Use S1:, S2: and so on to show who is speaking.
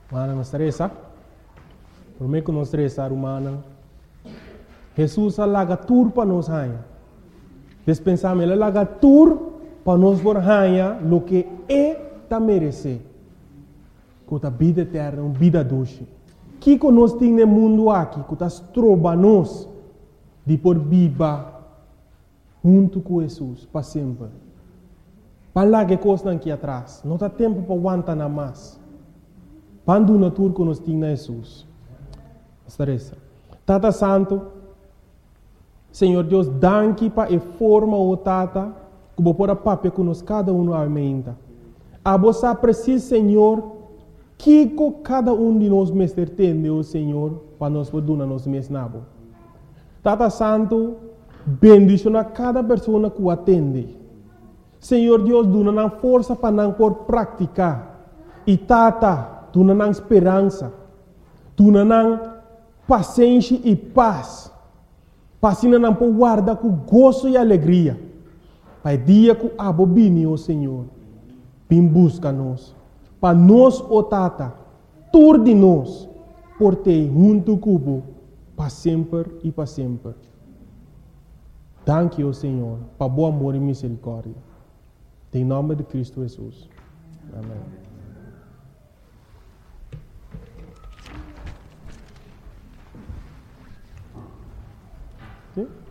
S1: Mana não estressa. Por mim que não estressa, humana. Jesus alaga tudo para nós rainha. Despensamos ele alaga tudo para nós por rainha, o que é ta merecer. Com a vida eterna, uma vida doce. Que nós temos no mundo aqui, que está trova nós de por viva junto com Jesus para sempre. Para lá que coisa aqui atrás, não tem tempo para aguentar nada mais. Para a tudo que nós temos na Jesus. Estressa. Tata Santo, Senhor Deus, danke para a forma o Tata, que vou pôr a papel que nós cada um aumenta. A você precisa, Senhor, que cada um de nós mestre tem, o Senhor, para nós poder nos mesnabo. Tata Santo, bendicionar cada pessoa que o atende. Senhor Deus, dá força para não por praticar. E Tata, dá esperança. Dá paciência e paz. Para não por guardar com gozo e alegria. Para o dia que a bobine, o Senhor, vem busca nós. Para nós, o Tata, tudo de nós, por ter junto com para sempre e para sempre. Danke, o Senhor, para bom amor e misericórdia. Em nome de Cristo Jesus. Amém. Okay?